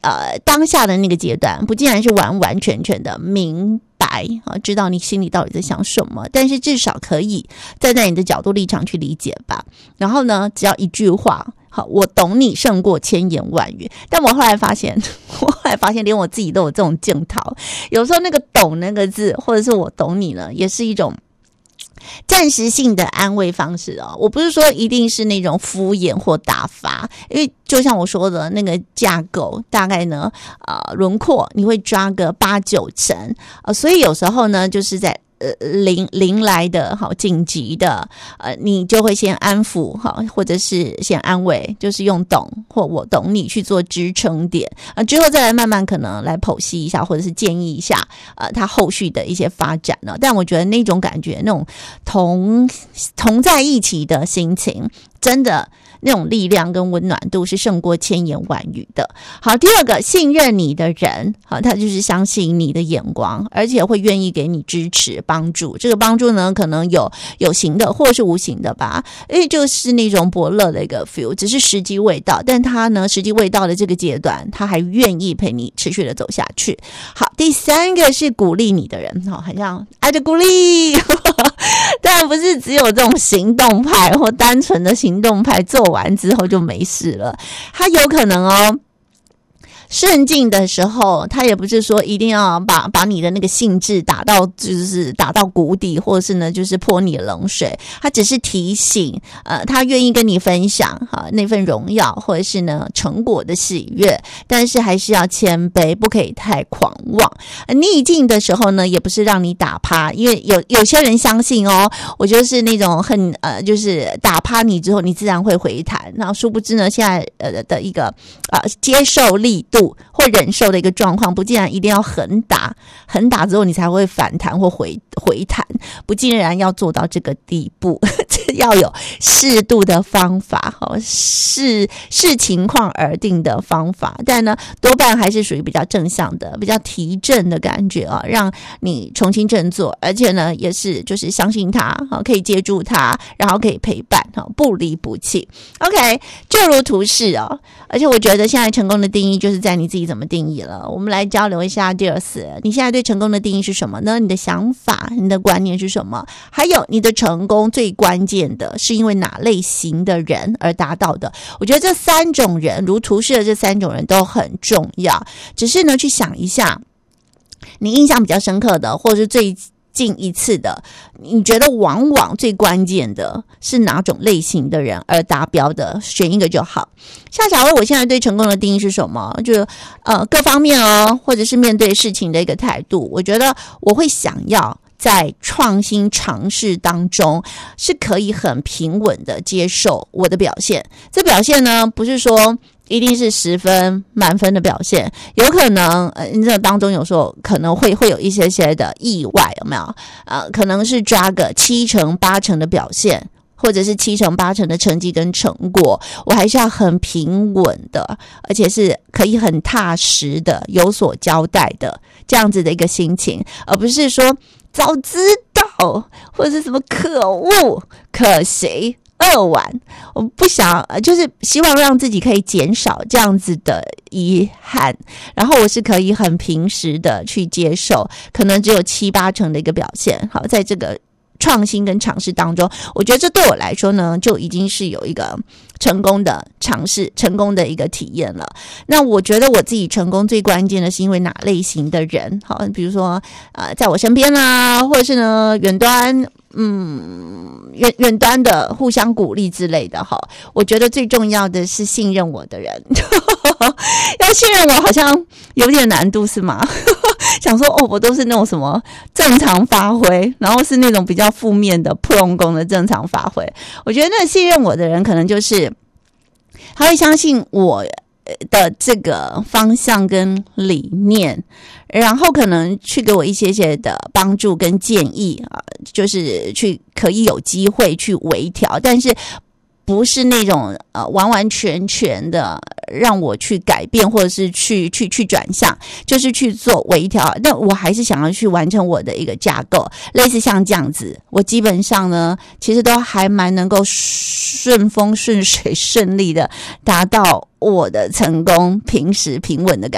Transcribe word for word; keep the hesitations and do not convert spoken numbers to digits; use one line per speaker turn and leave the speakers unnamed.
呃当下的那个阶段，不尽然是完完全全的明白啊，知道你心里到底在想什么，但是至少可以站在你的角度立场去理解吧。然后呢，只要一句话，好，我懂你胜过千言万语。但我后来发现，我后来发现，连我自己都有这种镜头。有时候那个“懂”那个字，或者是我懂你呢，也是一种暂时性的安慰方式哦。我不是说一定是那种敷衍或打发，因为就像我说的那个架构，大概呢，呃，轮廓你会抓个八九成，呃，所以有时候呢，就是在。呃，临临来的好紧急的，呃，你就会先安抚好，或者是先安慰，就是用懂或我懂你去做支撑点啊、呃，之后再来慢慢可能来剖析一下，或者是建议一下，呃，它后续的一些发展呢。但我觉得那种感觉，那种同同在一起的心情，真的。那种力量跟温暖度是胜过千言万语的。好，第二个，信任你的人，好，他就是相信你的眼光，而且会愿意给你支持帮助。这个帮助呢，可能有有形的或是无形的吧，因为就是那种伯乐的一个 feel， 只是时机未到，但他呢，时机未到的这个阶段，他还愿意陪你持续的走下去。好，第三个是鼓励你的人，好，好像爱的鼓励，当然不是只有这种行动派或单纯的行动派做完之后就没事了，他有可能哦顺境的时候，他也不是说一定要把把你的那个兴致打到就是打到谷底，或者是呢就是泼你冷水，他只是提醒，呃，他愿意跟你分享哈那份荣耀或者是呢成果的喜悦，但是还是要谦卑，不可以太狂妄。呃、逆境的时候呢，也不是让你打趴，因为有有些人相信哦，我就是那种很呃就是打趴你之后，你自然会回弹，然后殊不知呢，现在呃的一个呃接受力度。或忍受的一个状况，不竟然一定要狠打，狠打之后你才会反弹或回回弹，不竟然要做到这个地步，要有适度的方法，视视情况而定的方法，但呢，多半还是属于比较正向的、比较提振的感觉啊，让你重新振作，而且呢，也是就是相信他，可以接住他，然后可以陪伴，不离不弃。OK， 就如图示哦，而且我觉得现在成功的定义就是在你自己怎么定义了。我们来交流一下第二次，你现在对成功的定义是什么呢？你的想法、你的观念是什么？还有你的成功最关键的是因为哪类型的人而达到的？我觉得这三种人，如图示的这三种人都很重要。只是呢，去想一下，你印象比较深刻的，或者是最近一次的，你觉得往往最关键的是哪种类型的人而达标的？选一个就好。夏小薇，我现在对成功的定义是什么？就呃各方面哦，或者是面对事情的一个态度，我觉得我会想要在创新尝试当中是可以很平稳的接受我的表现。这表现呢，不是说一定是十分满分的表现，有可能呃，这当中有时候可能会会有一些些的意外，有没有？呃，可能是抓个七成八成的表现，或者是七成八成的成绩跟成果，我还是要很平稳的，而且是可以很踏实的有所交代的这样子的一个心情，而不是说早知道或者是什么可恶可惜扼腕，我不想，就是希望让自己可以减少这样子的遗憾，然后我是可以很平时的去接受可能只有七八成的一个表现。好，在这个创新跟尝试当中，我觉得这对我来说呢，就已经是有一个成功的尝试，成功的一个体验了。那我觉得我自己成功最关键的是因为哪类型的人，好，比如说呃，在我身边啦，或者是呢远端，嗯，远远端的互相鼓励之类的哈。我觉得最重要的是信任我的人，要信任我好像有点难度是吗？想说哦，我都是那种什么正常发挥，然后是那种比较负面的破龙宫的正常发挥。我觉得那信任我的人，可能就是他会相信我的这个方向跟理念，然后可能去给我一些些的帮助跟建议啊，就是去可以有机会去微调，但是不是那种呃完完全全的让我去改变，或者是去去去转向，就是去做微调。但我还是想要去完成我的一个架构，类似像这样子，我基本上呢，其实都还蛮能够顺风顺水顺利的达到我的成功平时平稳的感